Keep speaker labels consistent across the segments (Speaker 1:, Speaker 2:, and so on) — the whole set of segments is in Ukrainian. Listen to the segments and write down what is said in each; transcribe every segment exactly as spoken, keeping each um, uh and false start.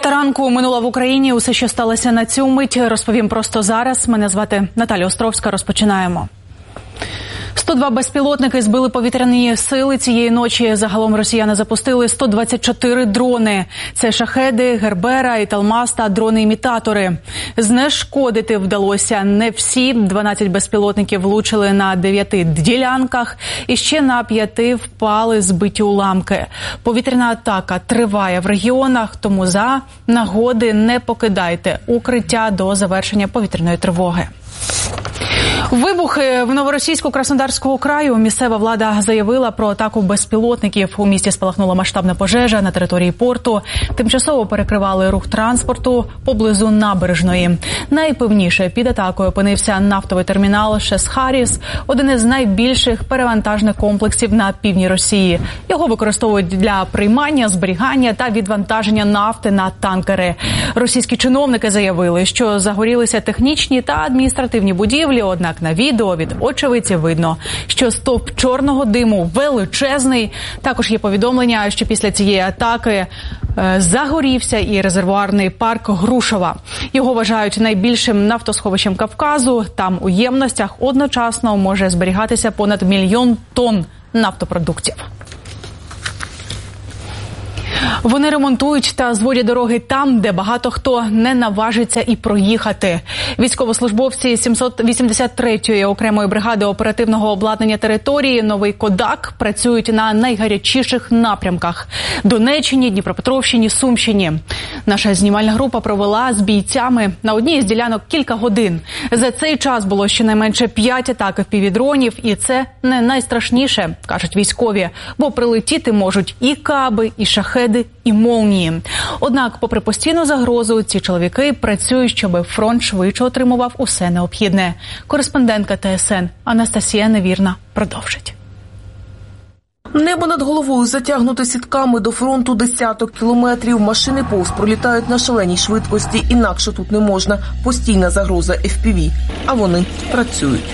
Speaker 1: П'ята ранку минула в Україні. Усе, що сталося на цю мить, розповім просто зараз. Мене звати Наталя Островська. Розпочинаємо. сто два безпілотники збили повітряні сили цієї ночі. Загалом росіяни запустили сто двадцять чотири дрони. Це шахеди, Гербера, Італмас та дрони-імітатори. Знешкодити вдалося не всі. дванадцять безпілотників влучили на дев'яти ділянках. І ще на п'яти впали збиті уламки. Повітряна атака триває в регіонах, тому за нагоди не покидайте укриття до завершення повітряної тривоги. Вибухи в Новоросійську Краснодарського краю. Місцева влада заявила про атаку безпілотників. У місті спалахнула масштабна пожежа на території порту. Тимчасово перекривали рух транспорту поблизу набережної. Найпевніше під атакою опинився нафтовий термінал Шесхаріс, один із найбільших перевантажних комплексів на півдні Росії. Його використовують для приймання, зберігання та відвантаження нафти на танкери. Російські чиновники заявили, що загорілися технічні та адміністративні будівлі, однак на відео від очевидців видно, що стовп чорного диму величезний. Також є повідомлення, що після цієї атаки е, загорівся і резервуарний парк Грушова. Його вважають найбільшим нафтосховищем Кавказу. Там у ємностях одночасно може зберігатися понад мільйон тонн нафтопродуктів. Вони ремонтують та зводять дороги там, де багато хто не наважиться і проїхати. Військовослужбовці сімсот вісімдесят третьої окремої бригади оперативного обладнання території «Новий Кодак» працюють на найгарячіших напрямках – Донеччині, Дніпропетровщині, Сумщині. Наша знімальна група провела з бійцями на одній із ділянок кілька годин. За цей час було щонайменше п'ять атак впівдронів, і це не найстрашніше, кажуть військові, бо прилетіти можуть і каби, і шахеди, і молнії. Однак, попри постійну загрозу, ці чоловіки працюють, щоб фронт швидше отримував усе необхідне. Кореспондентка Т С Н Анастасія Невірна продовжить.
Speaker 2: Небо над головою затягнуте сітками, до фронту десяток кілометрів. Машини повз пролітають на шаленій швидкості, інакше тут не можна. Постійна загроза еф пі ві. А вони працюють.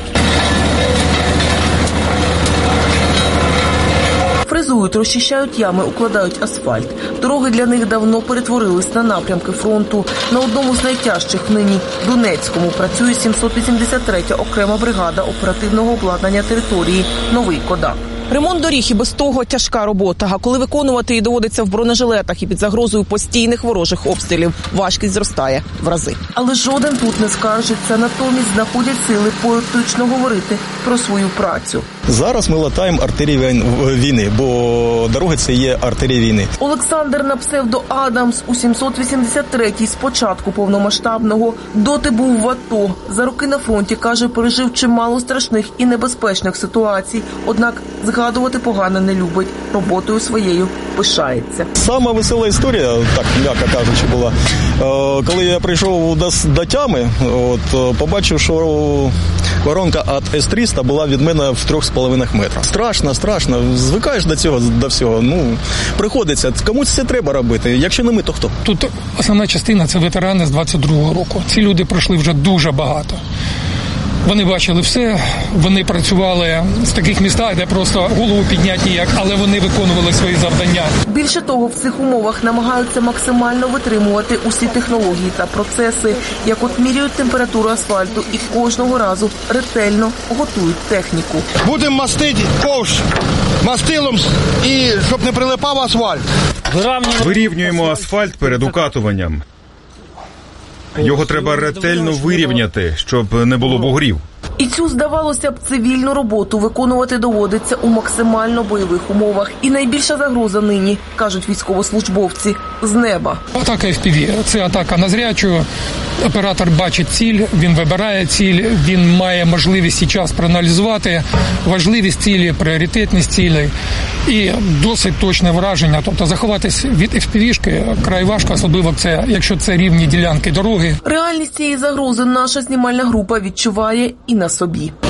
Speaker 2: Фрезують, розчищають ями, укладають асфальт. Дороги для них давно перетворились на напрямки фронту. На одному з найтяжчих нині – Донецькому – працює сімсот вісімдесят третя окрема бригада оперативного обладнання території «Новий Кодак». Ремонт доріг і без того тяжка робота, а коли виконувати її доводиться в бронежилетах і під загрозою постійних ворожих обстрілів, важкість зростає в рази. Але жоден тут не скаржиться, натомість знаходять сили поетично говорити про свою працю.
Speaker 3: Зараз ми латаємо артерії війни, бо дороги – це є артерії війни.
Speaker 2: Олександр на псевдо Адамс у сімсот вісімдесят третій з початку повномасштабного. Доти був в АТО. За роки на фронті, каже, пережив чимало страшних і небезпечних ситуацій. Однак згадувати погано не любить. Роботою своєю пишається.
Speaker 3: Сама весела історія, так м'яко кажучи, була. Коли я прийшов до тями, от, побачив, що воронка від С триста була від мене в трьох з половиною метрах. Страшно, страшно. Звикаєш до цього, до всього. Ну, приходиться. Комусь це треба робити. Якщо не ми, то хто?
Speaker 4: Тут основна частина – це ветерани з двадцять другого року. Ці люди пройшли вже дуже багато. Вони бачили все, вони працювали в таких містах, де просто голову підняти ніяк, але вони виконували свої завдання.
Speaker 2: Більше того, в цих умовах намагаються максимально витримувати усі технології та процеси, як от міряють температуру асфальту і кожного разу ретельно готують техніку.
Speaker 5: Будемо мастити ковш мастилом, і щоб не прилипав асфальт.
Speaker 6: Вирівнюємо асфальт перед укатуванням. Його треба ретельно вирівняти, щоб не було бугрів.
Speaker 2: І цю, здавалося б, цивільну роботу виконувати доводиться у максимально бойових умовах. І найбільша загроза нині, кажуть військовослужбовці, з неба.
Speaker 4: Атака еф пі ві – це атака на зрячу. Оператор бачить ціль, він вибирає ціль, він має можливість і час проаналізувати важливість цілі, пріоритетність цілей і досить точне враження. Тобто заховатись від еф пі ві-шки край важко, особливо це, якщо це рівні ділянки дороги.
Speaker 2: Реальність цієї загрози наша знімальна група відчуває і на собі.